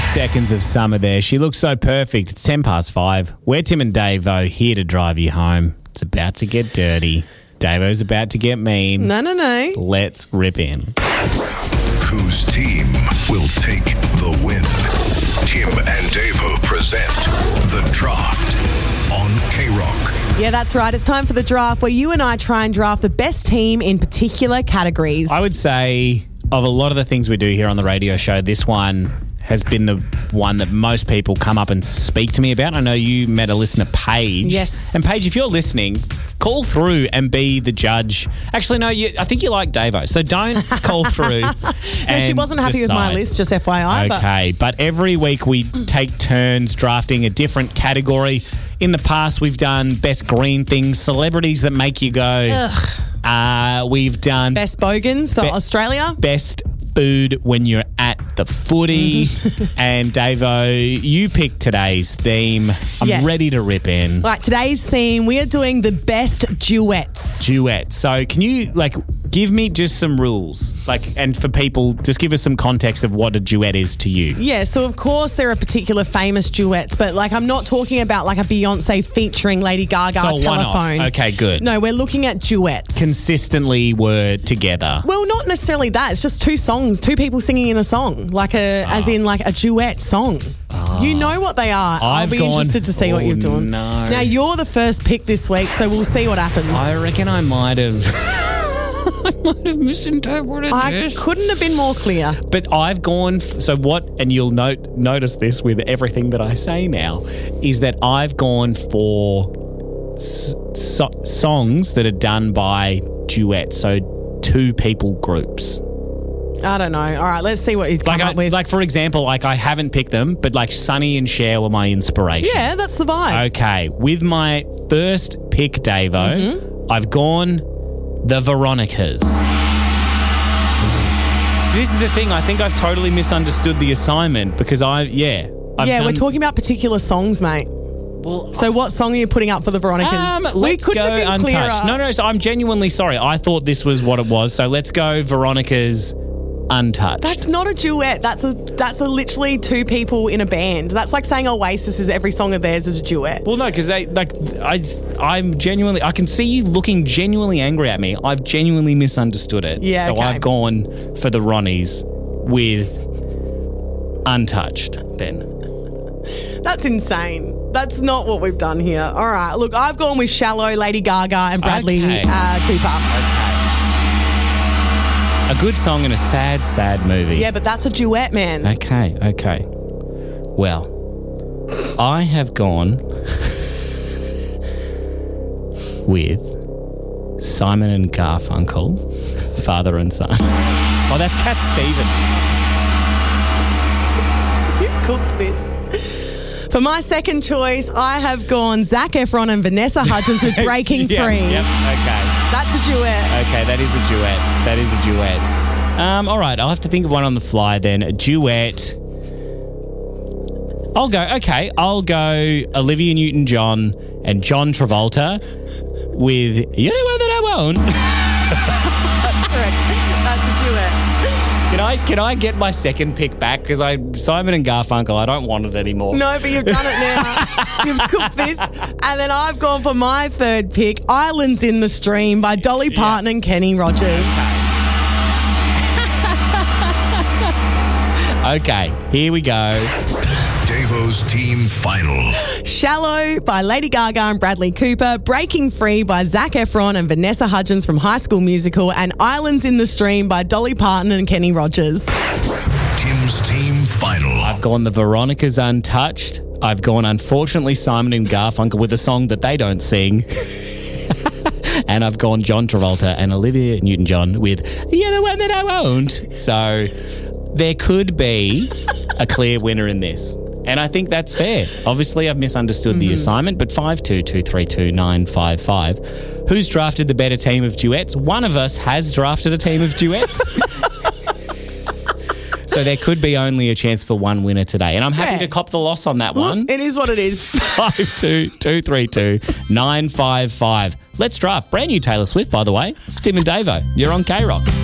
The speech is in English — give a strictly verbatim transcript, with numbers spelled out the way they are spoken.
seconds of summer there. She looks so perfect. It's ten past five. We're Tim and Davo here to drive you home. It's about to get dirty. Davo's about to get mean. No, no, no. Let's rip in. Whose team will take the win? Tim and Davo present The Draft on K-Rock. Yeah, that's right. It's time for the draft where you and I try and draft the best team in particular categories. I would say of a lot of the things we do here on the radio show, this one has been the one that most people come up and speak to me about. I know you met a listener, Paige. Yes. And Paige, if you're listening, call through and be the judge. Actually, no, you, I think you like Davo, so don't call through. no, and she wasn't happy with my decide. list, just F Y I. Okay, but, but every week we take turns drafting a different category. In the past, we've done best green things, celebrities that make you go. Ugh. Uh, we've done Best bogans for Be- Australia. best food when you're at the footy. And Davo, you picked today's theme. I'm Yes. ready to rip in. Right, today's theme, we are doing the best duets. Duet. So can you like give me just some rules? Like, and for people, just give us some context of what a duet is to you. Yeah, so of course there are particular famous duets, but like I'm not talking about like a Beyonce featuring Lady Gaga So a one-off. telephone. Okay, good. No, we're looking at duets. Consistently were together. Well, not necessarily that. It's just two songs, two people singing in a song, like a, as in like a duet song. You know what they are. I'll I've be gone- interested to see what Oh, you've done. no. Now you're the first pick this week, so we'll see what happens. I reckon I might have. I might have misinterpreted I this. couldn't have been more clear. But I've gone, f- so what, and you'll note notice this with everything that I say now, is that I've gone for s- so- songs that are done by duets, so two people groups. I don't know. All right, let's see what he's come Like, I, up with. like for example, like I haven't picked them, but like Sonny and Cher were my inspiration. yeah, that's the vibe. Okay, with my first pick, Davo, Mm-hmm. I've gone the Veronicas. This is the thing. I think I've totally misunderstood the assignment because I, yeah. I've yeah, we're done- talking about particular songs, mate. Well, So what song are you putting up for the Veronicas? um, we let's couldn't go have been untouched. clearer. No, no, so I'm genuinely sorry. I thought this was what it was. So let's go Veronica's Untouched. That's not a duet. That's a that's a literally two people in a band. That's like saying Oasis is every song of theirs is a duet. Well, no, because they like I, I'm genuinely. I can see you looking genuinely angry at me. I've genuinely misunderstood it. Yeah, So okay. I've gone for the Ronnies with Untouched. Then That's insane. That's not what we've done here. All right, look, I've gone with Shallow, Lady Gaga, and Bradley Okay. uh, Cooper. a good song and a sad, sad movie. Yeah, but that's a duet, man. Okay. Okay. Well, I have gone with Simon and Garfunkel, father and son. Oh, that's Cat Stevens. You've cooked this. For my second choice, I have gone Zac Efron and Vanessa Hudgens with Breaking Yep, Free. Yep. Okay. That's a duet. Okay, that is a duet. That is a duet. Um, all right, I'll have to think of one on the fly then. A duet. I'll go, okay, I'll go Olivia Newton-John and John Travolta with You're the One That I Want. That's correct. That's a duet. Can I can I get my second pick back? Because I Simon and Garfunkel, I don't want it anymore. No, but you've done it now. You've cooked this. And then I've gone for my third pick, Islands in the Stream by Dolly Parton and Kenny Rogers. Okay, here we go. Davo's team final. Shallow by Lady Gaga and Bradley Cooper, Breaking Free by Zac Efron and Vanessa Hudgens from High School Musical, and Islands in the Stream by Dolly Parton and Kenny Rogers. Tim's team final. I've gone the Veronicas Untouched. I've gone, unfortunately, Simon and Garfunkel with a song that they don't sing. And I've gone John Travolta and Olivia Newton-John with You're the One That I Want. So there could be a clear winner in this. And I think that's fair. Obviously, I've misunderstood mm-hmm. the assignment, but five two two three two nine five five. Who's drafted the better team of duets? One of us has drafted a team of duets. So there could be only a chance for one winner today. And I'm happy Yeah. to cop the loss on that one. It is what it is. five two two three two nine five five. Let's draft. Brand new Taylor Swift, by the way. It's Tim and Davo. You're on K-Rock.